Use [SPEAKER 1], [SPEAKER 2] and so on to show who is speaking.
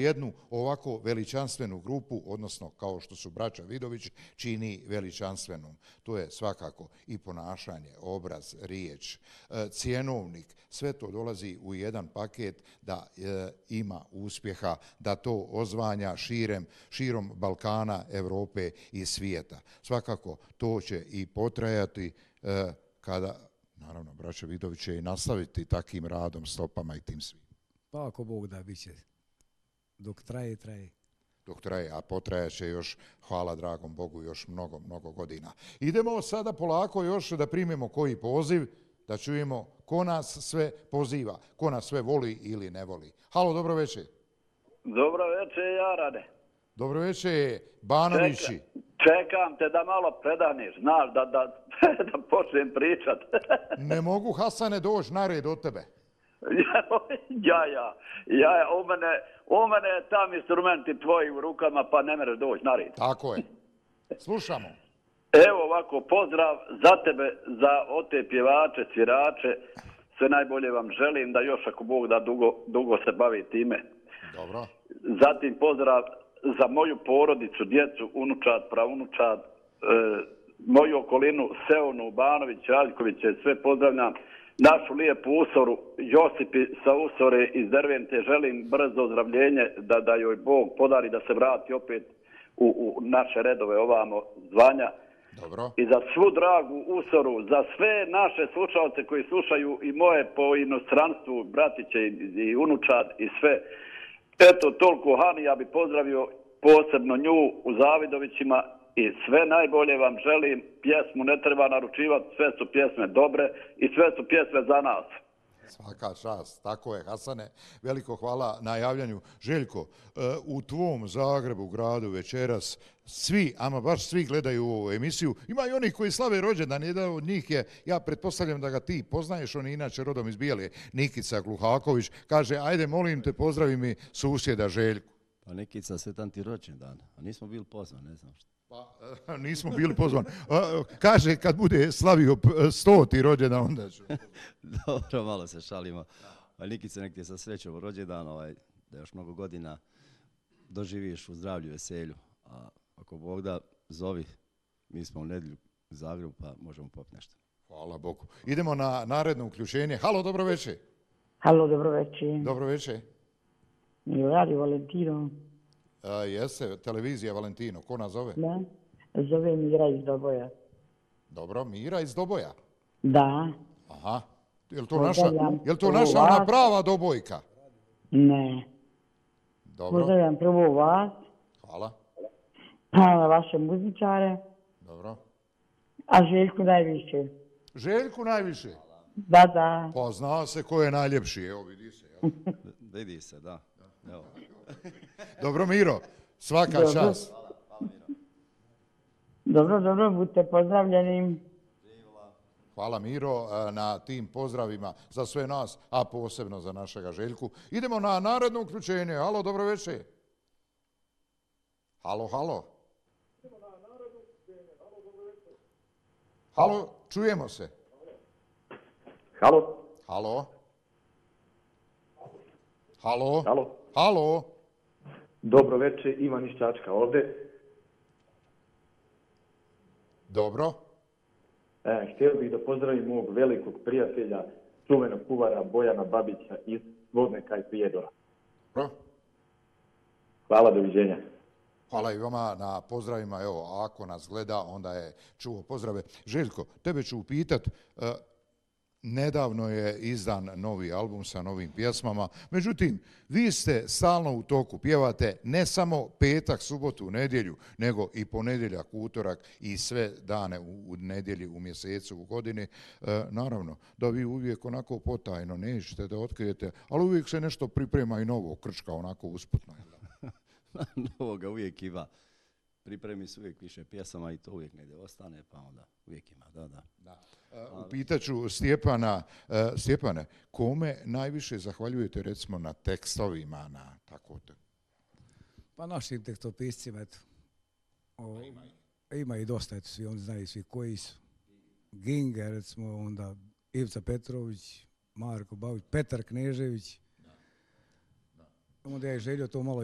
[SPEAKER 1] jednu ovako veličanstvenu grupu, odnosno kao što su braća Vidović, čini veličanstvenom. To je svakako i ponašanje, obraz, riječ, cjenovnik, sve to dolazi u jedan paket da ima uspjeha, da to ozvanja širom Balkana, Evrope i svijeta. Svakako to će i potrajati kada, naravno, braća Vidović će i nastaviti takim radom, stopama i tim svim.
[SPEAKER 2] Pa ako Bog da, bit će. Dok traje, traje.
[SPEAKER 1] Dok traje, a potrajat će još, hvala dragom Bogu, još mnogo godina. Idemo sada polako još da primimo koji poziv, da čujemo ko nas sve poziva, ko nas sve voli ili ne voli. Halo, dobro večer.
[SPEAKER 3] Dobro večer, Jarane.
[SPEAKER 1] Dobro večer, Banovići.
[SPEAKER 3] Čekam te da malo predaniš, znaš, da počnem pričat.
[SPEAKER 1] Ne mogu, Hasane, doći na red od tebe.
[SPEAKER 3] U mene je tam instrumenti tvoji u rukama, pa ne mereš doći na red.
[SPEAKER 1] Tako je. Slušamo.
[SPEAKER 3] Evo ovako, pozdrav za tebe, za te pjevače, svirače. Sve najbolje vam želim da još ako Bog da dugo se bavi time.
[SPEAKER 1] Dobro.
[SPEAKER 3] Zatim pozdrav za moju porodicu, djecu, unučad, pravunučad, moju okolinu, Seonu, Banović, Aljkoviće, sve pozdravljam. Našu lijepu usoru, Josipi sa usore iz Dervente, želim brzo ozdravljenje, da joj Bog podari da se vrati opet u naše redove ovamo zvanja.
[SPEAKER 1] Dobro.
[SPEAKER 3] I za svu dragu usoru, za sve naše slušalce koji slušaju i moje po inostranstvu, bratiće i unučad i sve. Eto, toliko Hani, ja bi pozdravio posebno nju u Zavidovićima i sve najbolje vam želim. Pjesmu ne treba naručivati, sve su pjesme dobre i sve su pjesme za nas.
[SPEAKER 1] Svaka čast, tako je, Hasane. Veliko hvala na javljanju. Željko, u tvom Zagrebu, gradu, večeras, svi, ama baš svi gledaju ovu emisiju. Ima i onih koji slave rođendan, jedan od njih je, ja pretpostavljam da ga ti poznaješ, on je inače rodom iz Bijele, Nikica Gluhaković, kaže, ajde, molim te, pozdravi mi susjeda Željku.
[SPEAKER 4] Pa Nikica, sretan ti rođendan, a nismo bili pozvani, ne znam što.
[SPEAKER 1] Pa, nismo bili pozvani. Kaže, kad bude slavio 100. rođendan, onda ću.
[SPEAKER 4] Dobro, malo se šalimo. Nikice, nek ti je sa srećom rođendan, da još mnogo godina doživiš u zdravlju, veselju. A ako Bog da, zovi, mi smo u nedjelju u Zagrebu, pa možemo popiti nešto.
[SPEAKER 1] Hvala Bogu. Idemo na naredno uključenje. Halo, dobro večer.
[SPEAKER 5] Halo, dobro večer.
[SPEAKER 1] Dobro večer.
[SPEAKER 5] Radio Valentino.
[SPEAKER 1] Jeste, televizija Valentino. Ko nas zove?
[SPEAKER 5] Da, zove Mira iz Doboja.
[SPEAKER 1] Dobro, Mira iz Doboja?
[SPEAKER 5] Da.
[SPEAKER 1] Aha. Je li to naša ona prava Dobojka?
[SPEAKER 5] Ne.
[SPEAKER 1] Dobro.
[SPEAKER 5] Pozdravljam prvo vas.
[SPEAKER 1] Hvala.
[SPEAKER 5] Pa vaše muzičare.
[SPEAKER 1] Dobro.
[SPEAKER 5] A Željku najviše.
[SPEAKER 1] Željku najviše?
[SPEAKER 5] Da.
[SPEAKER 1] Pa zna se ko je najljepši, evo vidi se.
[SPEAKER 4] Vidi se, da. Evo.
[SPEAKER 1] Dobro, Miro, svaka čast.
[SPEAKER 5] Dobro, budite pozdravljeni.
[SPEAKER 1] Hvala Miro na tim pozdravima za sve nas, a posebno za našega Željku. Idemo na naredno uključenje. Halo, dobro večer. Halo. Halo, čujemo se. Halo.
[SPEAKER 6] Dobro večer, Ivan iz Čačka ovdje.
[SPEAKER 1] Dobro.
[SPEAKER 6] Htio bih da pozdravim mog velikog prijatelja, čuvenog kuvara Bojana Babića iz Vodneka i Prijedora.
[SPEAKER 1] Dobro.
[SPEAKER 6] Hvala, doviđenja.
[SPEAKER 1] Hvala i vama na pozdravima. Evo, ako nas gleda, onda je čuo pozdrave. Željko, tebe ću upitat, nedavno je izdan novi album sa novim pjesmama, međutim, vi ste stalno u toku, pjevate ne samo petak, subotu, nedjelju, nego i ponedjeljak, utorak i sve dane u nedjelji, u mjesecu, u godini. Naravno, da vi uvijek onako potajno nećete da otkrijete, ali uvijek se nešto priprema i novo, krčka onako usputno.
[SPEAKER 4] Novoga uvijek ima. Pripremi se uvijek više pjesama i to uvijek negdje ostane, pa onda uvijek ima, da.
[SPEAKER 1] Upitaću Stjepana, Stjepane, kome najviše zahvaljujete recimo na tekstovima, na tako to?
[SPEAKER 2] Pa našim tekstopiscima, eto. Ima i dosta, eto, svi oni znaju svi koji su. Ginga, recimo, onda Ivica Petrović, Marko Babić, Petar Knežević. Onda je želio to malo